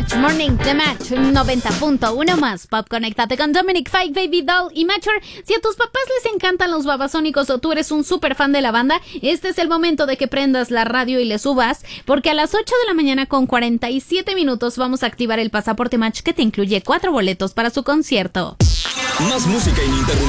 Match Morning, The Match 90.1 más Pop. Conéctate con Dominic Fike, Baby Doll y Matcher. Si a tus papás les encantan los Babasónicos o tú eres un super fan de la banda, este es el momento de que prendas la radio y le subas, porque a las 8 de la mañana con 47 minutos vamos a activar el pasaporte Match que te incluye 4 boletos para su concierto. Más música ininterrumpida.